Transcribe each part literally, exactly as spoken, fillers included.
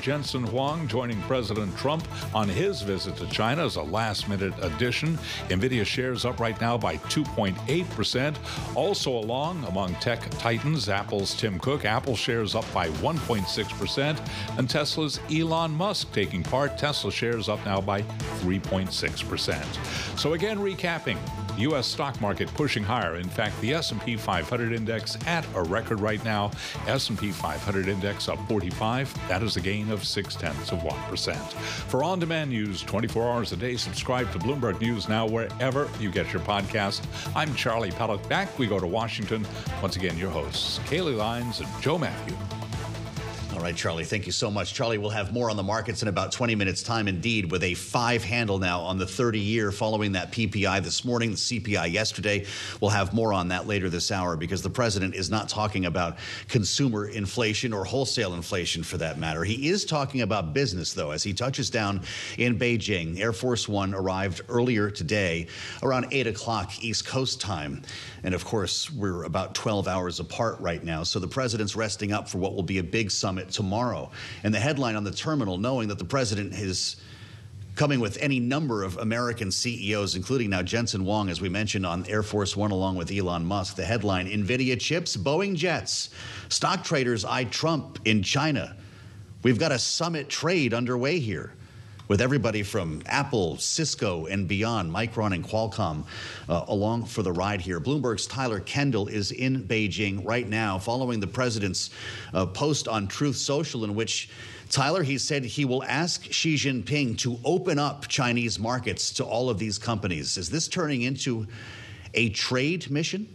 Jensen Huang joining President Trump on his visit to China as a last-minute addition. NVIDIA shares up right now by two point eight percent. Also along among tech titans, Apple's Tim Cook. Apple shares up by one point six percent. And Tesla's Elon Musk taking part. Tesla shares up now by three point six percent. So again, recapping. U S stock market pushing higher. In fact, the S and P five hundred index at a record right now. S and P five hundred index up forty-five. That is a gain of six tenths of one percent. For on-demand news twenty-four hours a day, subscribe to Bloomberg News Now wherever you get your podcast. I'm Charlie Pellet. Back we go to Washington. Once again, your hosts, Kaylee Lyons and Joe Matthew. All right, Charlie, thank you so much. Charlie, we'll have more on the markets in about twenty minutes' time, indeed, with a five handle now on the thirty-year following that P P I this morning, the C P I yesterday. We'll have more on that later this hour because the president is not talking about consumer inflation or wholesale inflation for that matter. He is talking about business, though, as he touches down in Beijing. Air Force One arrived earlier today around eight o'clock East Coast time. And, of course, we're about twelve hours apart right now. So the president's resting up for what will be a big summit tomorrow. And the headline on the terminal, knowing that the president is coming with any number of American C E Os, including now Jensen Huang, as we mentioned, on Air Force One, along with Elon Musk. The headline, NVIDIA chips, Boeing jets. Stock traders eye Trump in China. We've got a summit trade underway here, with everybody from Apple, Cisco, and beyond, Micron and Qualcomm, uh, along for the ride here. Bloomberg's Tyler Kendall is in Beijing right now, following the president's uh, post on Truth Social, in which, Tyler, he said he will ask Xi Jinping to open up Chinese markets to all of these companies. Is this turning into a trade mission?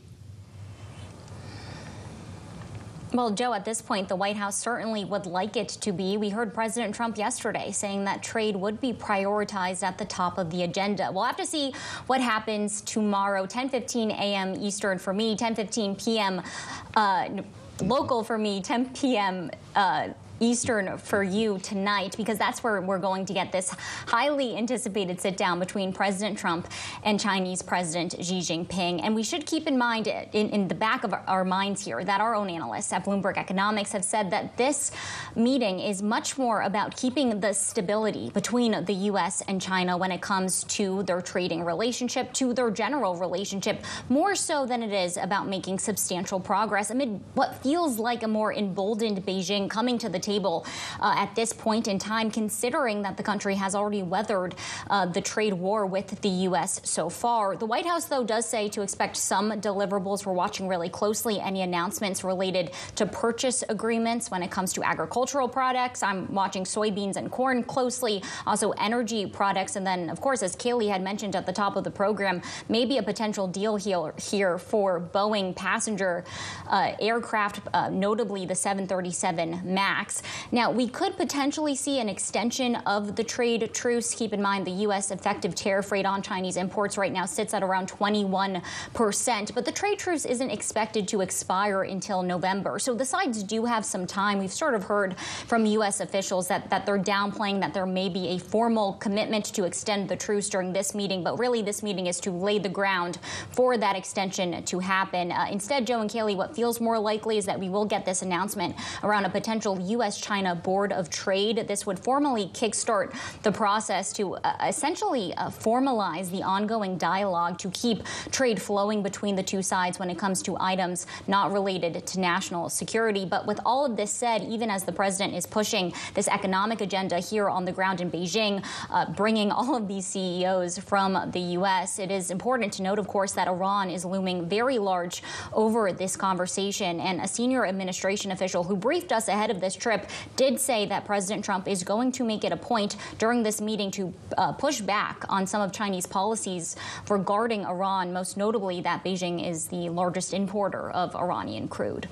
Well, Joe, at this point, the White House certainly would like it to be. We heard President Trump yesterday saying that trade would be prioritized at the top of the agenda. We'll have to see what happens tomorrow, ten fifteen a m Eastern for me, ten fifteen p m Uh, local for me, ten p m Uh, Eastern for you tonight, because that's where we're going to get this highly anticipated sit down between President Trump and Chinese President Xi Jinping. And we should keep in mind, in, in the back of our minds here, that our own analysts at Bloomberg Economics have said that this meeting is much more about keeping the stability between the U S and China when it comes to their trading relationship, to their general relationship, more so than it is about making substantial progress amid what feels like a more emboldened Beijing coming to the table Uh, at this point in time, considering that the country has already weathered uh, the trade war with the U S so far. The White House, though, does say to expect some deliverables. We're watching really closely any announcements related to purchase agreements when it comes to agricultural products. I'm watching soybeans and corn closely, also energy products. And then, of course, as Kaylee had mentioned at the top of the program, maybe a potential deal here, here for Boeing passenger uh, aircraft, uh, notably the seven thirty-seven MAX. Now, we could potentially see an extension of the trade truce. Keep in mind, the U S effective tariff rate on Chinese imports right now sits at around twenty-one percent. But the trade truce isn't expected to expire until November. So the sides do have some time. We've sort of heard from U S officials that, that they're downplaying that there may be a formal commitment to extend the truce during this meeting. But really, this meeting is to lay the ground for that extension to happen. Uh, instead, Joe and Kaylee, what feels more likely is that we will get this announcement around a potential U S China Board of Trade. This would formally kickstart the process to uh, essentially uh, formalize the ongoing dialogue to keep trade flowing between the two sides when it comes to items not related to national security. But with all of this said, even as the president is pushing this economic agenda here on the ground in Beijing, uh, bringing all of these C E Os from the U S, it is important to note, of course, that Iran is looming very large over this conversation. And a senior administration official who briefed us ahead of this trip did say that President Trump is going to make it a point during this meeting to uh, push back on some of Chinese policies regarding Iran, most notably that Beijing is the largest importer of Iranian crude.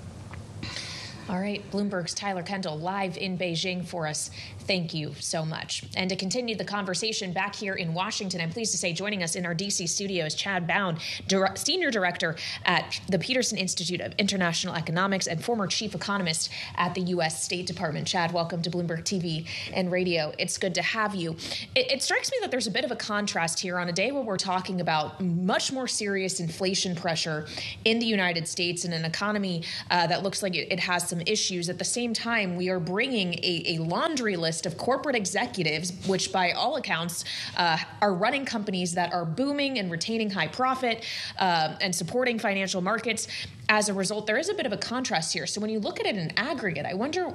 All right, Bloomberg's Tyler Kendall live in Beijing for us. Thank you so much. And to continue the conversation back here in Washington, I'm pleased to say joining us in our D C studios, Chad Bown, Dir- Senior Director at the Peterson Institute of International Economics and former Chief Economist at the U S State Department. Chad, welcome to Bloomberg T V and Radio. It's good to have you. It, it strikes me that there's a bit of a contrast here on a day where we're talking about much more serious inflation pressure in the United States and an economy uh, that looks like it, it has some some issues. At the same time, we are bringing a, a laundry list of corporate executives, which by all accounts uh, are running companies that are booming and retaining high profit uh, and supporting financial markets. As a result, there is a bit of a contrast here. So when you look at it in aggregate, I wonder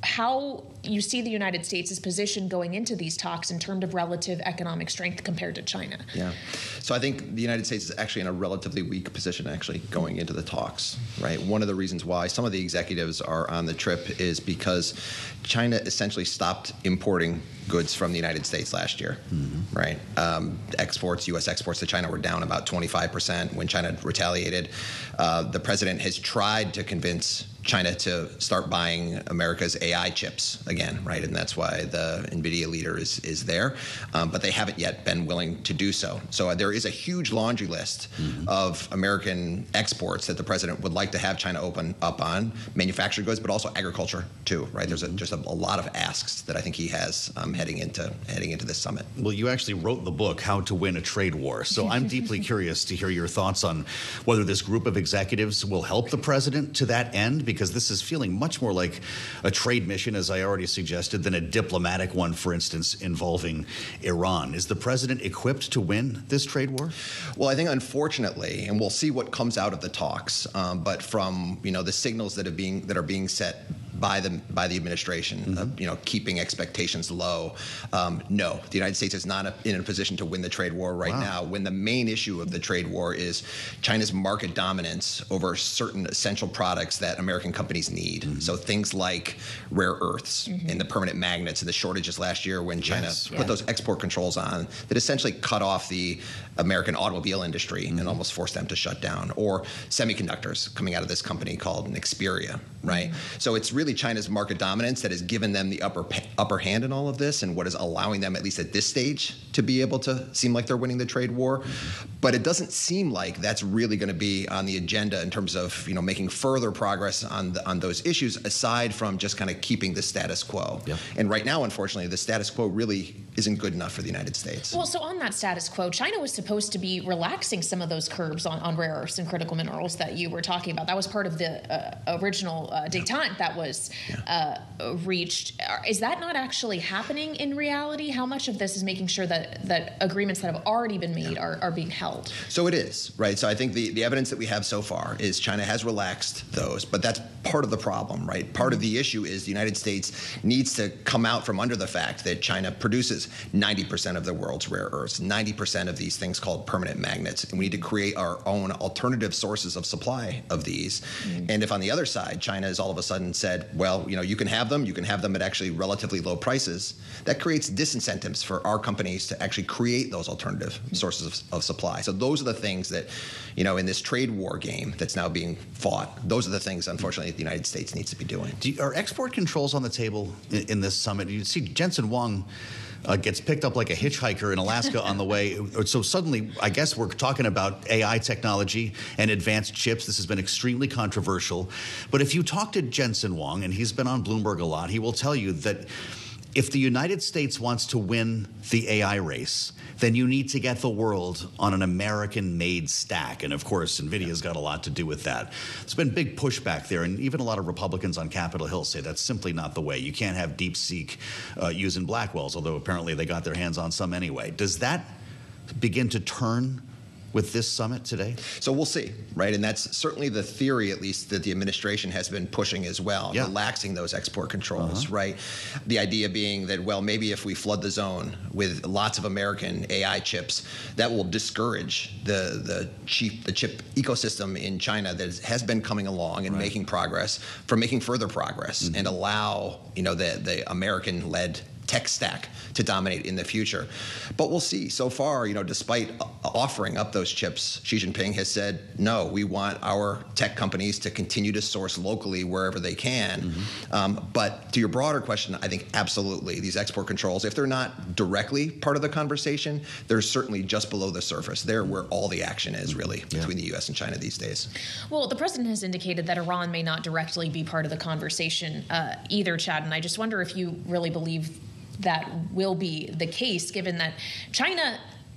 how you see the United States' position going into these talks in terms of relative economic strength compared to China. Yeah. So I think the United States is actually in a relatively weak position actually going into the talks, right? One of the reasons why some of the executives are on the trip is because China essentially stopped importing goods from the United States last year, mm-hmm. right? Um, exports, U S exports to China were down about twenty-five percent when China retaliated. Uh, the president has tried to convince China to start buying America's A I chips again, right? And that's why the NVIDIA leader is is there. Um, but they haven't yet been willing to do so. So uh, there is a huge laundry list mm-hmm. of American exports that the president would like to have China open up on, manufactured goods, but also agriculture too, right? Mm-hmm. There's a, just a, a lot of asks that I think he has um, heading into heading into this summit. Well, you actually wrote the book, How to Win a Trade War. So I'm deeply curious to hear your thoughts on whether this group of executives will help the president to that end, because this is feeling much more like a trade mission, as I already suggested, than a diplomatic one, for instance, involving Iran. Is the president equipped to win this trade war? Well, I think unfortunately, and we'll see what comes out of the talks, um, but from you know the signals that are being that are being set by the by the administration, mm-hmm. uh, you know, keeping expectations low. Um, no, the United States is not a, in a position to win the trade war right wow. now, when the main issue of the trade war is China's market dominance over certain essential products that American companies need. Mm-hmm. So things like rare earths mm-hmm. and the permanent magnets and the shortages last year when China yes, put yeah. those export controls on that essentially cut off the American automobile industry mm-hmm. and almost forced them to shut down. Or semiconductors coming out of this company called Nexperia, right? Mm-hmm. So it's really China's market dominance that has given them the upper upper hand in all of this, and what is allowing them, at least at this stage, to be able to seem like they're winning the trade war. Mm-hmm. But it doesn't seem like that's really going to be on the agenda in terms of you know making further progress on the, on those issues, aside from just kind of keeping the status quo. Yep. And right now, unfortunately, the status quo really isn't good enough for the United States. Well, so on that status quo, China was supposed to be relaxing some of those curbs on, on rare earths and critical minerals that you were talking about. That was part of the uh, original uh, détente that was Yeah. Uh, reached. Is that not actually happening in reality? How much of this is making sure that, that agreements that have already been made yeah. are, are being held? So it is, right? So I think the, the evidence that we have so far is China has relaxed those, but that's part of the problem, right? Part of the issue is the United States needs to come out from under the fact that China produces ninety percent of the world's rare earths, ninety percent of these things called permanent magnets, and we need to create our own alternative sources of supply of these. Mm-hmm. And if on the other side, China has all of a sudden said, well, you know, you can have them, you can have them at actually relatively low prices, that creates disincentives for our companies to actually create those alternative sources of, of supply. So those are the things that, you know, in this trade war game that's now being fought, those are the things, unfortunately, the United States needs to be doing. Do you, are export controls on the table in, in this summit? You see Jensen Huang Uh, gets picked up like a hitchhiker in Alaska on the way. So suddenly, I guess we're talking about A I technology and advanced chips. This has been extremely controversial. But if you talk to Jensen Huang, and he's been on Bloomberg a lot, he will tell you that if the United States wants to win the A I race, then you need to get the world on an American-made stack. And of course, NVIDIA's got a lot to do with that. There's been big pushback there, and even a lot of Republicans on Capitol Hill say that's simply not the way. You can't have DeepSeek uh, using Blackwells, although apparently they got their hands on some anyway. Does that begin to turn with this summit today? So we'll see, right? And that's certainly the theory, at least, that the administration has been pushing as well, yeah. relaxing those export controls, uh-huh. right? The idea being that, well, maybe if we flood the zone with lots of American A I chips, that will discourage the the cheap the chip ecosystem in China that has been coming along and right. making progress from making further progress mm-hmm. and allow, you know, the the American-led tech stack to dominate in the future. But we'll see. So far, you know, despite offering up those chips, Xi Jinping has said, no, we want our tech companies to continue to source locally wherever they can. Mm-hmm. Um, but to your broader question, I think absolutely these export controls, if they're not directly part of the conversation, they're certainly just below the surface. They're where all the action is really yeah. between the U S and China these days. Well, the president has indicated that Iran may not directly be part of the conversation uh, either, Chad, and I just wonder if you really believe that will be the case, given that China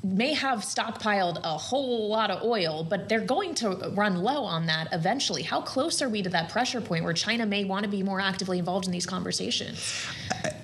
may have stockpiled a whole lot of oil, but they're going to run low on that eventually. How close are we to that pressure point where China may want to be more actively involved in these conversations?